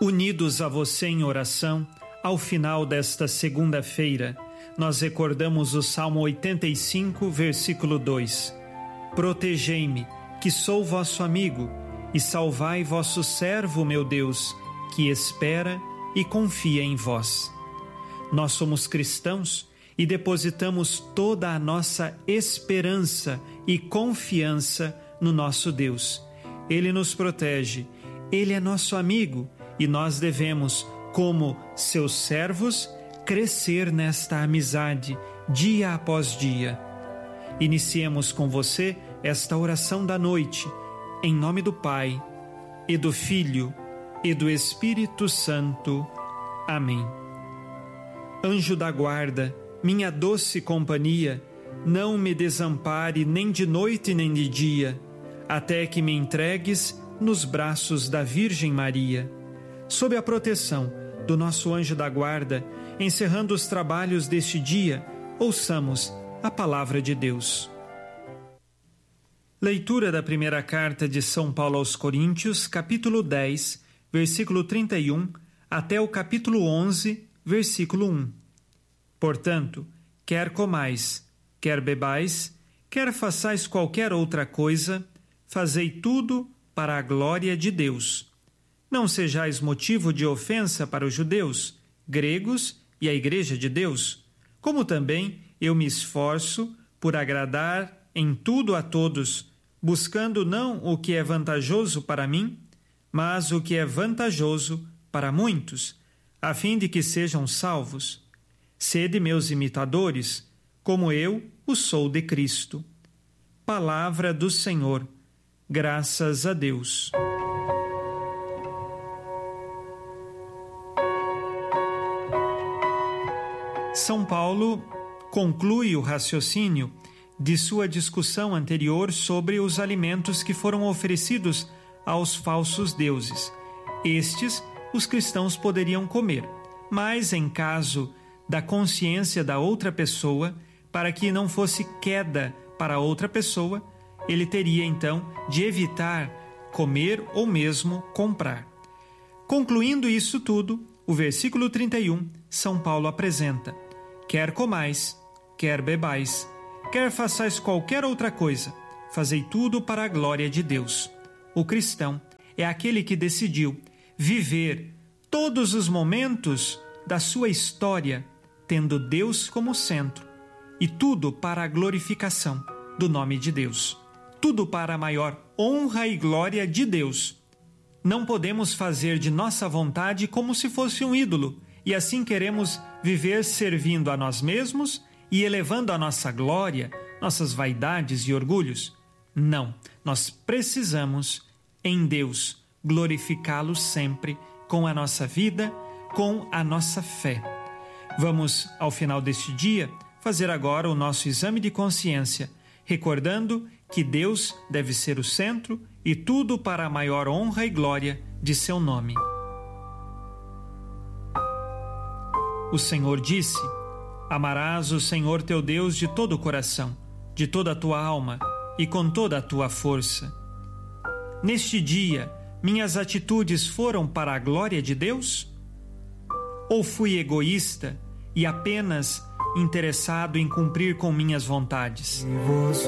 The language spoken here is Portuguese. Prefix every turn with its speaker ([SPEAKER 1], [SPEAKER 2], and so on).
[SPEAKER 1] Unidos a você em oração, ao final desta segunda-feira, nós recordamos o Salmo 85, versículo 2. Protegei-me, que sou vosso amigo, e salvai vosso servo, meu Deus, que espera e confia em vós. Nós somos cristãos e depositamos toda a nossa esperança e confiança no nosso Deus. Ele nos protege, Ele é nosso amigo e nós devemos, como seus servos, crescer nesta amizade dia após dia. Iniciemos com você esta oração da noite, em nome do Pai, e do Filho, e do Espírito Santo. Amém. Anjo da guarda, minha doce companhia, não me desampare nem de noite nem de dia, até que me entregues nos braços da Virgem Maria. Sob a proteção do nosso anjo da guarda, encerrando os trabalhos deste dia, ouçamos a palavra de Deus. Leitura da primeira carta de São Paulo aos Coríntios, capítulo 10, versículo 31, até o capítulo 11, versículo 1. Portanto, quer comais, quer bebais, quer façais qualquer outra coisa, fazei tudo para a glória de Deus. Não sejais motivo de ofensa para os judeus, gregos e a Igreja de Deus, como também eu me esforço por agradar em tudo a todos, buscando não o que é vantajoso para mim, mas o que é vantajoso para muitos, a fim de que sejam salvos. Sede meus imitadores, como eu o sou de Cristo. Palavra do Senhor. Graças a Deus. São Paulo conclui o raciocínio de sua discussão anterior sobre os alimentos que foram oferecidos aos falsos deuses. Estes os cristãos poderiam comer, mas em caso da consciência da outra pessoa, para que não fosse queda para outra pessoa, ele teria então de evitar comer ou mesmo comprar. Concluindo isso tudo, o versículo 31, São Paulo apresenta: quer comais, quer bebais, quer façais qualquer outra coisa, fazei tudo para a glória de Deus. O cristão é aquele que decidiu viver todos os momentos da sua história tendo Deus como centro, e tudo para a glorificação do nome de Deus. Tudo para a maior honra e glória de Deus. Não podemos fazer de nossa vontade como se fosse um ídolo, e assim queremos viver servindo a nós mesmos e elevando a nossa glória, nossas vaidades e orgulhos. Não, nós precisamos, em Deus, glorificá-lo sempre com a nossa vida, com a nossa fé. Vamos, ao final deste dia, fazer agora o nosso exame de consciência, recordando que Deus deve ser o centro e tudo para a maior honra e glória de seu nome. O Senhor disse: amarás o Senhor teu Deus de todo o coração, de toda a tua alma e com toda a tua força. Neste dia, minhas atitudes foram para a glória de Deus? Ou fui egoísta e apenas interessado em cumprir com minhas vontades?